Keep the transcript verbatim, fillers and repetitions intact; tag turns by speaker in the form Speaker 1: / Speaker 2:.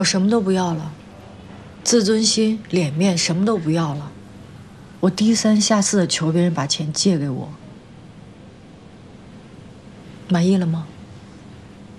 Speaker 1: 我什么都不要了，自尊心、脸面什么都不要了。我低三下四的求别人把钱借给我，满意了吗？